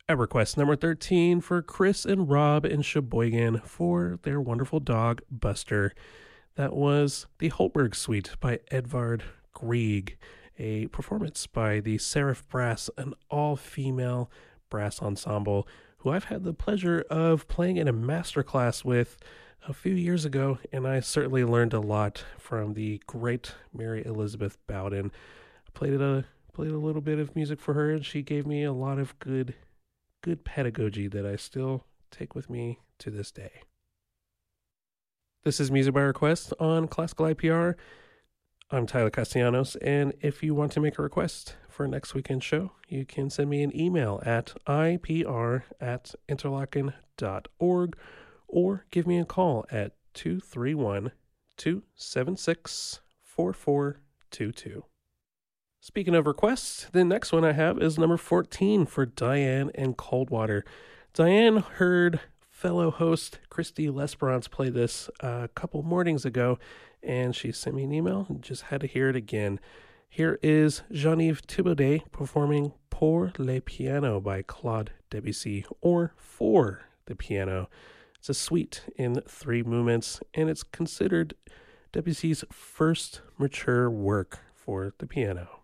At request number 13 for Chris and Rob in Sheboygan for their wonderful dog, Buster. That was the Holberg Suite by Edvard Grieg, a performance by the Seraph Brass, an all-female brass ensemble who I've had the pleasure of playing in a masterclass with a few years ago, and I certainly learned a lot from the great Mary Elizabeth Bowden. I played a little bit of music for her, and she gave me a lot of good pedagogy that I still take with me to this day. This is Music by Request on Classical IPR. I'm Tyler Castellanos, and if you want to make a request for next weekend's show, you can send me an email at ipr@interlochen.org or give me a call at 231-276-4422. Speaking of requests, the next one I have is number 14 for Diane and Coldwater. Diane heard fellow host Christy Lesperance play this a couple mornings ago, and she sent me an email and just had to hear it again. Here is Jean-Yves Thibaudet performing Pour le Piano by Claude Debussy, or For the Piano. It's a suite in 3 movements, and it's considered Debussy's first mature work for the piano.